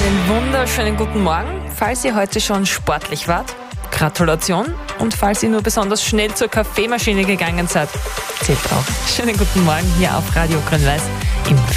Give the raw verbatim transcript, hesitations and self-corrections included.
Einen wunderschönen guten Morgen. Falls ihr heute schon sportlich wart, Gratulation. Und falls ihr nur besonders schnell zur Kaffeemaschine gegangen seid, zählt auch. Schönen guten Morgen hier auf Radio Grün-Weiß im